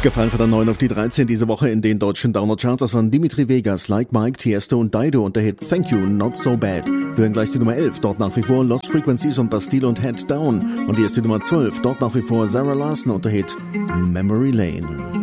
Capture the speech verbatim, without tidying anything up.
Gefallen von der neun auf die dreizehn diese Woche in den deutschen Download-Charts. Das waren Dimitri Vegas, Like Mike, Tiesto und Dido und der Hit Thank You, Not So Bad. Wir hören gleich die Nummer elf, dort nach wie vor Lost Frequencies und Bastille und Head Down. Und hier ist die Nummer zwölf, dort nach wie vor Sarah Larson und der Hit Memory Lane.